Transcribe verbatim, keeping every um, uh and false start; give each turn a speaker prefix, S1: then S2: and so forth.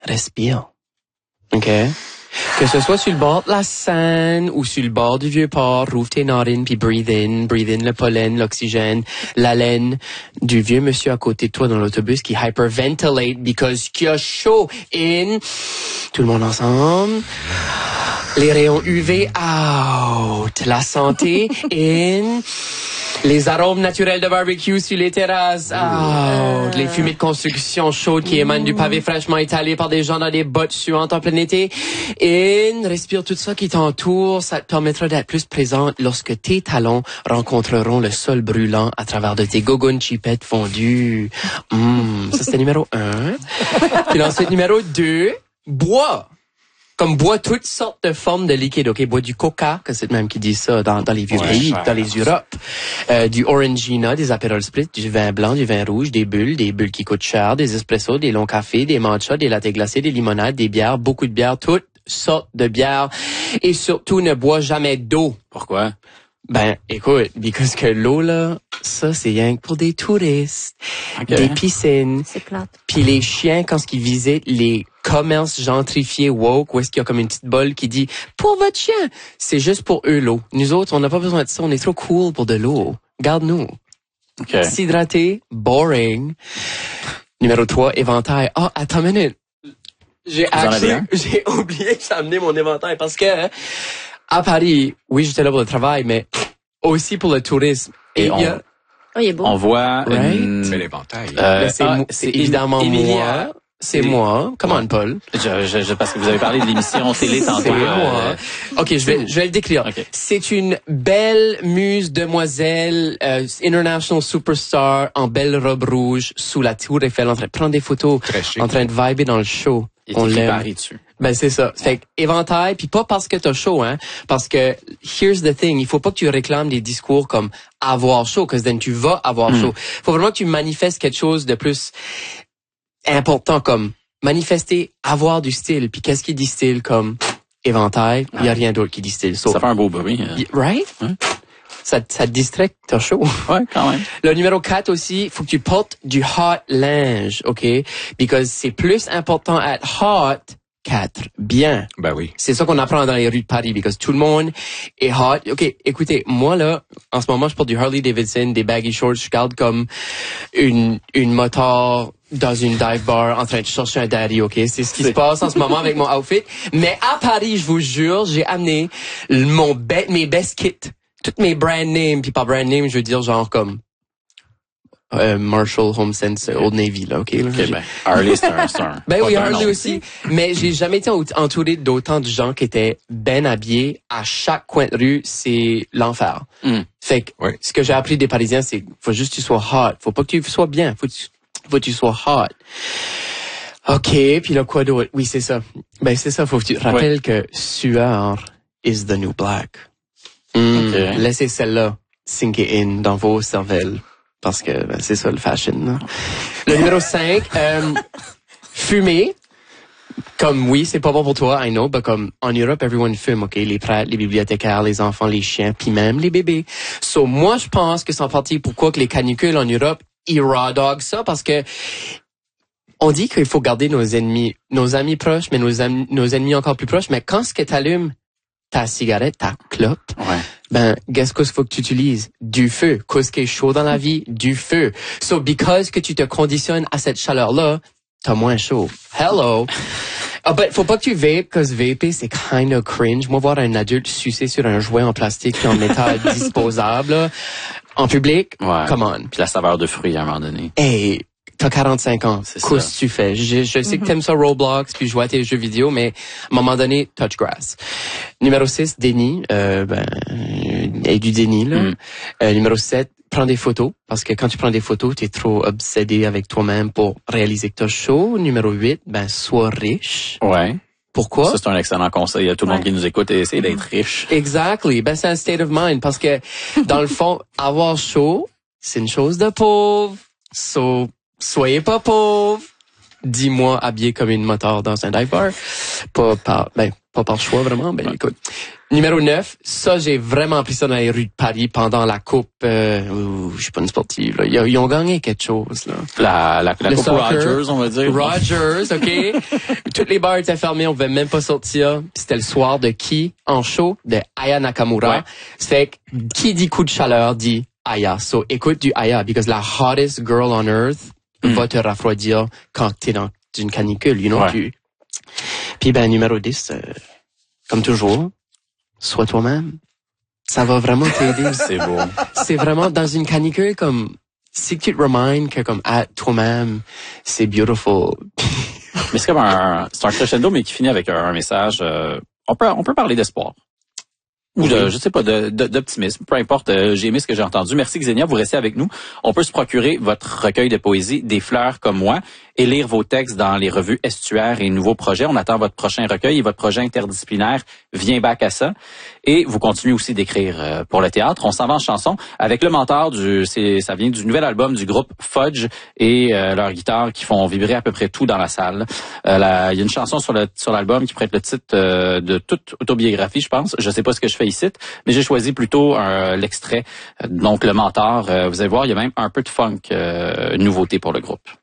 S1: respire. OK? Que ce soit sur le bord de la Seine ou sur le bord du Vieux-Port, rouvre tes narines puis breathe in, breathe in le pollen, l'oxygène, l'haleine du vieux monsieur à côté de toi dans l'autobus qui hyperventilate because qu'il a chaud. In, tout le monde ensemble. Les rayons U V out. La santé in. Les arômes naturels de barbecue sur les terrasses. out. Les fumées de construction chaudes qui émanent du pavé fraîchement étalé par des gens dans des bottes suantes en plein été. In. Respire tout ça qui t'entoure. Ça te permettra d'être plus présente lorsque tes talons rencontreront le sol brûlant à travers de tes gogoons chipettes fondues. Mmh. Ça, c'était numéro un. Puis ensuite, numéro deux. Bois. Comme bois toutes sortes de formes de liquide, ok, bois du coca, que c'est le même qui dit ça dans, dans les vieux
S2: ouais,
S1: pays,
S2: cher.
S1: dans les Europes, euh, du Orangina, des Aperol Spritz, du vin blanc, du vin rouge, des bulles, des bulles qui coûtent cher, des espressos, des longs cafés, des matchas, des lattés glacés, des limonades, des bières, beaucoup de bières, toutes sortes de bières, et surtout ne bois jamais d'eau.
S2: Pourquoi?
S1: Ben, écoute, parce que l'eau, là, ça, c'est rien que pour des touristes,
S2: Okay.
S1: des piscines,
S3: C'est plate.
S1: puis les chiens, quand ils visitent les commerces gentrifiés woke, où est-ce qu'il y a comme une petite bolle qui dit « Pour votre chien! » C'est juste pour eux, l'eau. Nous autres, on n'a pas besoin de ça. On est trop cool pour de l'eau. Garde-nous.
S2: Okay.
S1: S'hydrater, boring. Numéro trois, éventail. Ah, oh, attends une minute. J'ai
S2: Vous en avez
S1: actually,
S2: un?
S1: j'ai oublié que j'ai amené mon éventail parce que à Paris, oui, j'étais là pour le travail, mais aussi pour le tourisme.
S2: Et
S1: Et
S2: on-
S1: il y a,
S3: Oh, il est beau.
S2: On voit
S1: Right?
S2: une...
S4: C'est l'éventail.
S2: Euh,
S1: ben, c'est,
S2: ah,
S1: mo- c'est évidemment
S2: Emilia.
S1: moi. C'est
S2: C'est-
S1: moi. Come on, Paul.
S2: Je, je, je, parce que vous avez parlé de l'émission télé tantôt.
S1: C'est
S2: euh,
S1: moi. OK, je vais, je vais le décrire.
S2: OK.
S1: C'est une belle muse demoiselle, euh, international superstar, en belle robe rouge, sous la tour Eiffel, en train de prendre des photos,
S4: Très chic.
S1: en train de vibrer dans le show.
S2: Il
S1: On
S2: est écrit
S1: l'aime.
S2: Paris dessus.
S1: Ben, c'est ça. Fait que, éventail, puis pas parce que t'as chaud, hein. Parce que, here's the thing, il faut pas que tu réclames des discours comme avoir chaud, parce que then tu vas avoir chaud. Faut vraiment que tu manifestes quelque chose de plus important, comme manifester, avoir du style. Puis qu'est-ce qui dit style comme éventail? Il y a rien d'autre qui dit style. So,
S2: Ça fait un beau bruit. euh.
S1: y- right?
S2: Ouais.
S1: Ça, ça te distrait que t'as chaud.
S2: Ouais, quand même.
S1: Le numéro quatre aussi, faut que tu portes du hot linge, OK? Because c'est plus important à être hot qu'être bien.
S4: Ben oui.
S1: C'est ça qu'on apprend dans les rues de Paris, because tout le monde est hot. OK, écoutez, moi, là, en ce moment, je porte du Harley Davidson, des baggy shorts, je garde comme une, une moteur dans une dive bar en train de chercher un daddy, OK? C'est ce qui se passe en ce moment avec mon outfit. Mais à Paris, je vous jure, j'ai amené mon be- mes best kits. Toutes mes brand names, puis par brand name, je veux dire genre comme euh, Marshall, HomeSense, Old Navy, là, OK? Là,
S2: OK,
S1: J'ai-
S2: ben, Harley, c'est un, c'est un-
S1: ben
S2: pas
S1: oui,
S2: un
S1: Harley
S2: nom.
S1: aussi. Mais j'ai jamais été ent- entouré d'autant de gens qui étaient ben habillés. À chaque coin de rue, c'est l'enfer.
S2: Mm.
S1: Fait que
S4: Oui.
S1: ce que j'ai appris des Parisiens, c'est faut juste que tu sois hot. Faut pas que tu sois bien. Faut que tu, faut que tu sois hot. OK, puis là, quoi d'autre? Oui, c'est ça. Ben c'est ça, faut que tu te rappelles que sueur is the new black. Mm.
S2: OK.
S1: Laissez celle-là sinker in dans vos cervelles. Parce que ben, c'est ça le fashion. Là. Le numéro cinq, euh, fumer. Comme oui, c'est pas bon pour toi, I know, mais comme en Europe, everyone fume, ok? Les prêtres, les bibliothécaires, les enfants, les chiens, puis même les bébés. So, moi, je pense que c'est en partie pourquoi que les canicules en Europe, ils raw dog ça, parce que on dit qu'il faut garder nos ennemis, nos amis proches, mais nos amis, nos ennemis encore plus proches, mais quand ce que t'allumes ta cigarette, ta clope,
S2: Ouais.
S1: ben, qu'est-ce qu'il faut que tu utilises? Du feu. Qu'est-ce qui est chaud dans la vie? Du feu. So, because que tu te conditionnes à cette chaleur-là, t'as moins chaud. Hello! Ah, ben, faut pas que tu vapes, cause vaper, c'est kind of cringe. Moi, voir un adulte sucer sur un jouet en plastique et en métal disposable, là, en public,
S2: Ouais.
S1: come on.
S2: Puis la saveur de fruits à un moment donné.
S1: Hey, t'as quarante-cinq ans.
S2: C'est
S1: Qu'est-ce
S2: ça.
S1: que tu fais? Je, je sais que t'aimes ça Roblox puis jouer à tes jeux vidéo, mais à un moment donné, touch grass. Numéro six, déni. Euh, ben, et du déni, là.
S2: Mm.
S1: Euh, numéro sept, prends des photos. Parce que quand tu prends des photos, t'es trop obsédé avec toi-même pour réaliser que t'as chaud. Numéro huit, ben, sois riche.
S2: Ouais.
S1: Pourquoi?
S2: Ça, c'est un excellent conseil à tout le monde
S3: Ouais.
S2: qui nous écoute et essayer d'être riche.
S1: Exactly. Ben, c'est un state of mind. Parce que, dans le fond, avoir chaud, c'est une chose de pauvre. So, soyez pas pauvre. Dis-moi habillé comme une moteur dans un dive bar. Pas par, ben, pas par choix vraiment. Ben
S2: ouais.
S1: écoute. Numéro neuf, ça j'ai vraiment pris ça dans les rues de Paris pendant la coupe. Euh, ouh, je suis pas une sportive. Là. Ils, ils ont gagné quelque chose là.
S2: La, la, la
S1: Le
S2: coupe
S1: soccer,
S2: Rogers, on va dire.
S1: Rogers, ok. Toutes les bars étaient fermés, on pouvait même pas sortir. Puis c'était le soir de qui en show de Aya Nakamura.
S2: Ouais.
S1: C'est que qui dit coup de chaleur dit Aya. So écoute du Aya because la hottest girl on earth mm. va te refroidir quand t'es dans une canicule, you know.
S2: Ouais.
S1: Tu... Puis ben numéro dix, euh, comme toujours. Sois toi-même. Ça va vraiment t'aider.
S2: C'est beau.
S1: C'est vraiment dans une canicule comme si tu te reminds que comme à toi-même, c'est beautiful.
S2: Mais c'est comme un, c'est un crescendo, mais qui finit avec un, un message. Euh, on peut, on peut parler d'espoir. Ou de, je sais pas, de, de, d'optimisme. Peu importe, euh, j'ai aimé ce que j'ai entendu. Merci Xenia, vous restez avec nous. On peut se procurer votre recueil de poésie, Des fleurs comme moi, et lire vos textes dans les revues Estuaire et Nouveaux projets. On attend votre prochain recueil et votre projet interdisciplinaire vient back à ça. Et vous continuez aussi d'écrire euh, pour le théâtre. On s'en va en chanson avec le mentor du, c'est, ça vient du nouvel album du groupe Fudge et euh, leur guitare qui font vibrer à peu près tout dans la salle. Euh, la, il y a une chanson sur le sur l'album qui prête le titre euh, de toute autobiographie, je pense. Je sais pas ce que je fais ici, mais j'ai choisi plutôt euh, l'extrait. Donc le mentor, euh, vous allez voir, il y a même un peu de funk, euh, nouveauté pour le groupe.